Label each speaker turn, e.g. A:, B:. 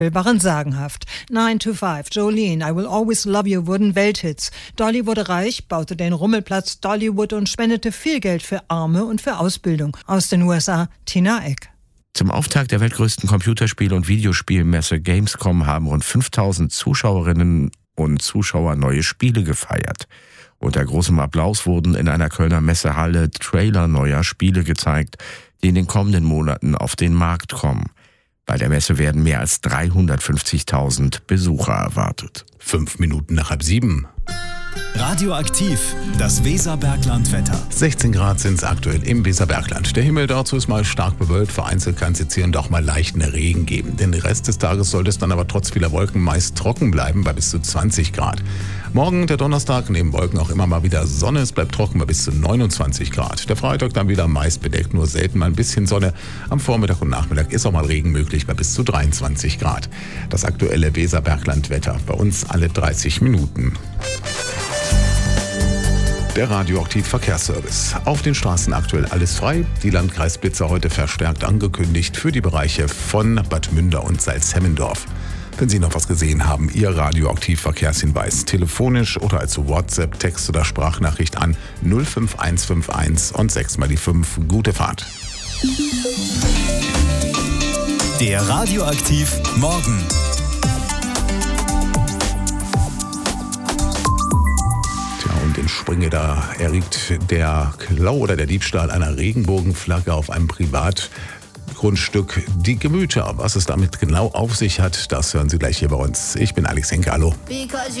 A: waren sagenhaft. 9 to 5, Jolene, I Will Always Love You wurden Welthits. Dolly wurde reich, baute den Rummelplatz Dollywood und spendete viel Geld für Arme und für Ausbildung. Aus den USA, Tina Eck.
B: Zum Auftakt der weltgrößten Computerspiel- und Videospielmesse Gamescom haben rund 5000 Zuschauerinnen und Zuschauer neue Spiele gefeiert. Unter großem Applaus wurden in einer Kölner Messehalle Trailer neuer Spiele gezeigt, die in den kommenden Monaten auf den Markt kommen. Bei der Messe werden mehr als 350.000 Besucher erwartet.
C: 5 Minuten nach 6:30.
D: Radioaktiv, das Weserbergland-Wetter.
C: 16 Grad sind es aktuell im Weserbergland. Der Himmel dazu ist mal stark bewölkt. Vereinzelt kann es jetzt hier und auch mal leichten Regen geben. Den Rest des Tages sollte es dann aber trotz vieler Wolken meist trocken bleiben bei bis zu 20 Grad. Morgen, der Donnerstag, neben Wolken auch immer mal wieder Sonne. Es bleibt trocken bei bis zu 29 Grad. Der Freitag dann wieder meist bedeckt, nur selten mal ein bisschen Sonne. Am Vormittag und Nachmittag ist auch mal Regen möglich bei bis zu 23 Grad. Das aktuelle Weserbergland-Wetter bei uns alle 30 Minuten. Der Radioaktiv-Verkehrsservice. Auf den Straßen aktuell alles frei. Die Landkreisblitzer heute verstärkt angekündigt für die Bereiche von Bad Münder und Salzhemmendorf. Wenn Sie noch was gesehen haben, Ihr Radioaktiv-Verkehrshinweis telefonisch oder als WhatsApp, Text oder Sprachnachricht an 05151 und 6 mal die 5. Gute Fahrt.
D: Der Radioaktiv Morgen.
C: Und in Springe, da erregt der Klau oder der Diebstahl einer Regenbogenflagge auf einem Privatgrundstück die Gemüter. Was es damit genau auf sich hat, das hören Sie gleich hier bei uns. Ich bin Alex Henke, hallo.